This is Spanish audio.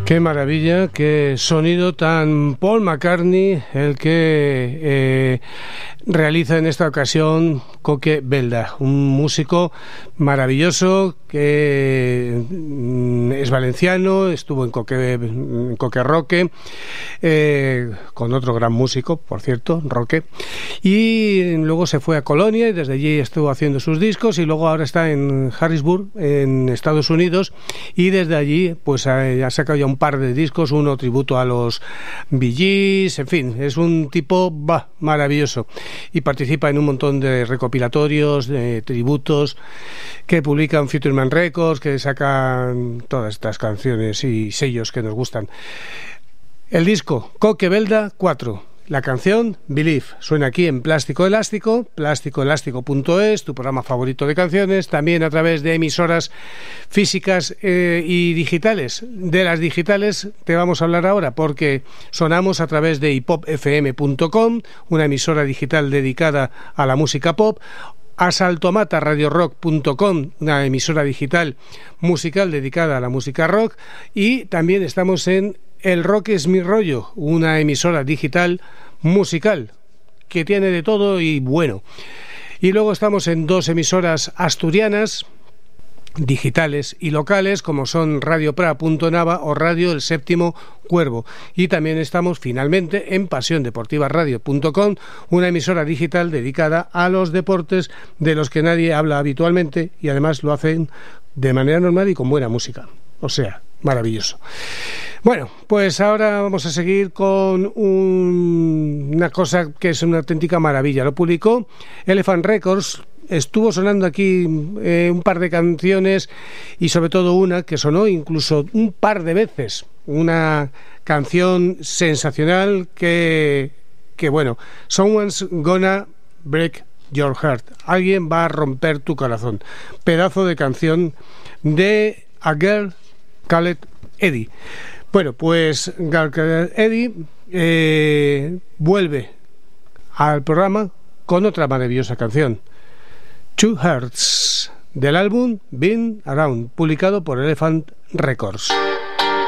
Qué maravilla, qué sonido tan Paul McCartney el que realiza en esta ocasión Coque Belda, un músico maravilloso que es valenciano, estuvo en Coque Roque, con otro gran músico, por cierto, Roque, y luego se fue a Colonia y desde allí estuvo haciendo sus discos y luego ahora está en Harrisburg, en Estados Unidos, y desde allí pues ha sacado ya un par de discos, uno tributo a los Bee Gees, en fin, es un tipo maravilloso y participa en un montón de recopilatorios, de tributos que publican Futureman Records, que sacan todas estas canciones y sellos que nos gustan. El disco Coque Belda 4. La canción Believe suena aquí en Plástico Elástico, plásticoelástico.es, tu programa favorito de canciones, también a través de emisoras físicas y digitales. De las digitales te vamos a hablar ahora porque sonamos a través de hipopfm.com, una emisora digital dedicada a la música pop, asaltomataradiorock.com, una emisora digital musical dedicada a la música rock, y también estamos en El Rock es mi rollo, una emisora digital musical que tiene de todo y bueno. Y luego estamos en dos emisoras asturianas digitales y locales como son Radio Pra.nava o Radio El Séptimo Cuervo, y también estamos finalmente en pasiondeportivaradio.com, una emisora digital dedicada a los deportes de los que nadie habla habitualmente y además lo hacen de manera normal y con buena música, o sea, maravilloso. Bueno, pues ahora vamos a seguir con una cosa que es una auténtica maravilla. Lo publicó Elephant Records. Estuvo sonando aquí un par de canciones y sobre todo una que sonó incluso un par de veces. Una canción sensacional que bueno, Someone's Gonna Break Your Heart. Alguien va a romper tu corazón. Pedazo de canción de A Girl Called Eddie. Bueno, pues Girl Called Eddie vuelve al programa con otra maravillosa canción. Two Hearts, del álbum Been Around, publicado por Elephant Records.